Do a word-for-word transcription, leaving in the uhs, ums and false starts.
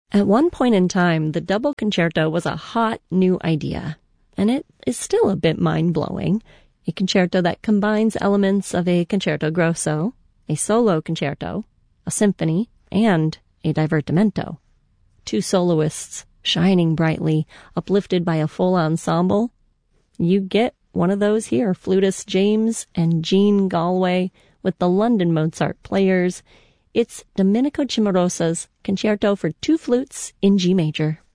At one point in time, the double concerto was a hot new idea, and it is still a bit mind-blowing. A concerto that combines elements of a concerto grosso, a solo concerto, a symphony, and a divertimento. Two soloists shining brightly, uplifted by a full ensemble. You get one of those here, flutist James and Jean Galway with the London Mozart Players. It's Domenico Cimarosa's Concerto for Two Flutes in G major.